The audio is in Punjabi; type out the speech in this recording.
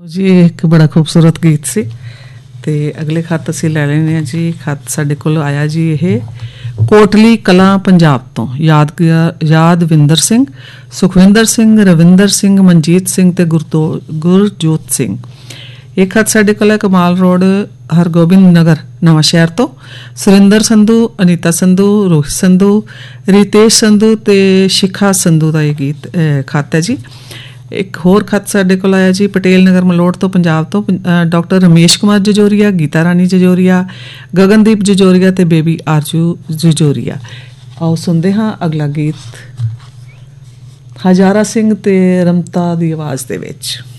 ਜੀ ਇੱਕ ਬੜਾ ਖੂਬਸੂਰਤ ਗੀਤ ਸੀ। ਤੇ ਅਗਲੇ ਖੱਤ ਅਸੀਂ ਲੈ ਲੈਣੇ ਆ ਜੀ। ਖੱਤ ਸਾਡੇ ਕੋਲ ਆਇਆ ਜੀ ਇਹ ਕੋਟਲੀ ਕਲਾਂ ਪੰਜਾਬ ਤੋਂ ਯਾਦਵਿੰਦਰ ਸਿੰਘ, ਸੁਖਵਿੰਦਰ ਸਿੰਘ, ਰਵਿੰਦਰ ਸਿੰਘ, ਮਨਜੀਤ ਸਿੰਘ ਤੇ ਗੁਰਜੋਤ ਸਿੰਘ। ਇਹ ਖੱਤ ਸਾਡੇ ਕੋਲ ਹੈ ਕਮਾਲ ਰੋਡ, ਹਰਗੋਬਿੰਦ ਨਗਰ, ਨਵਾਂ ਸ਼ਹਿਰ ਤੋਂ। ਸੁਰਿੰਦਰ ਸੰਧੂ, ਅਨੀਤਾ ਸੰਧੂ, ਰੋਹਿਤ ਸੰਧੂ, ਰਿਤੇਸ਼ ਸੰਧੂ ਤੇ ਸ਼ਿਖਾ ਸੰਧੂ ਦਾ ਇਹ ਗੀਤ ਖੱਤ ਹੈ ਜੀ। ਇੱਕ ਹੋਰ ਖੱਤ ਸਾਡੇ ਕੋਲ ਆਇਆ ਜੀ ਪਟੇਲ ਨਗਰ ਮਲੋਟ ਤੋਂ, ਪੰਜਾਬ ਤੋਂ। ਡਾਕਟਰ ਰਮੇਸ਼ ਕੁਮਾਰ ਜਜੋਰੀਆ, ਗੀਤਾ ਰਾਣੀ ਜਜੋਰੀਆ, ਗਗਨਦੀਪ ਜਜੋਰੀਆ ਤੇ ਬੇਬੀ ਆਰਜੂ ਜਜੋਰੀਆ। ਆਓ ਸੁਣਦੇ ਹਾਂ ਅਗਲਾ ਗੀਤ ਹਜ਼ਾਰਾ ਸਿੰਘ ਤੇ ਰਮਤਾ ਦੀ ਆਵਾਜ਼ ਦੇ ਵਿੱਚ।